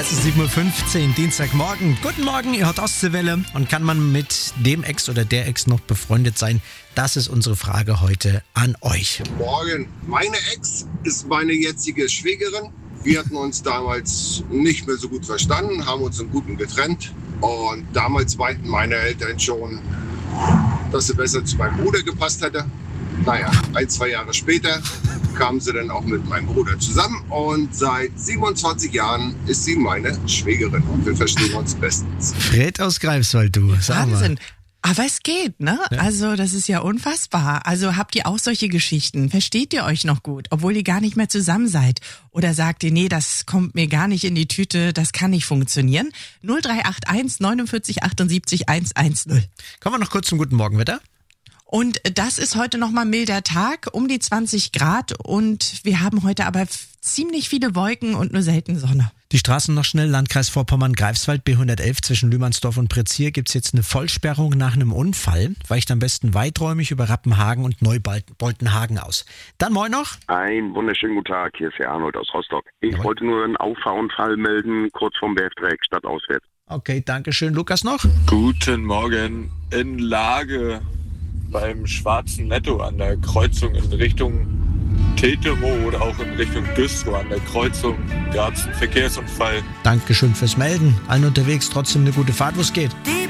Es ist 7.15 Uhr, Dienstagmorgen. Guten Morgen, ihr hört Ostseewelle. Und kann man mit dem Ex oder der Ex noch befreundet sein? Das ist unsere Frage heute an euch. Morgen. Meine Ex ist meine jetzige Schwägerin. Wir hatten uns damals nicht mehr so gut verstanden, haben uns im Guten getrennt. Und damals meinten meine Eltern schon, dass sie besser zu meinem Bruder gepasst hätte. Naja, 1-2 Jahre später kamen sie dann auch mit meinem Bruder zusammen. Und seit 27 Jahren ist sie meine Schwägerin. Und wir verstehen uns bestens. Fred aus Greifswald, du. Sag mal. Wahnsinn. Aber es geht, ne? Ja. Also das ist ja unfassbar. Also habt ihr auch solche Geschichten? Versteht ihr euch noch gut, obwohl ihr gar nicht mehr zusammen seid? Oder sagt ihr, nee, das kommt mir gar nicht in die Tüte, das kann nicht funktionieren? 0381 49 78 110. Kommen wir noch kurz zum guten Morgenwetter. Und das ist heute nochmal milder Tag, um die 20 Grad. Und wir haben heute aber ziemlich viele Wolken und nur selten Sonne. Die Straßen noch schnell, Landkreis Vorpommern-Greifswald, B111 zwischen Lühmannsdorf und Prezier gibt es jetzt eine Vollsperrung nach einem Unfall. Weicht am besten weiträumig über Rappenhagen und Neuboltenhagen aus. Dann moin noch. Einen wunderschönen guten Tag, hier ist Herr Arnold aus Rostock. Ich Jawohl. wollte nur einen Auffahrunfall melden, kurz vorm Bergdreieck, stadtauswärts. Okay, danke schön. Lukas noch? Guten Morgen. In Lage beim Schwarzen Netto an der Kreuzung in Richtung Tetemo oder auch in Richtung Güstrow an der Kreuzung gab es einen Verkehrsunfall. Dankeschön fürs Melden. Allen unterwegs trotzdem eine gute Fahrt, wo es geht. Die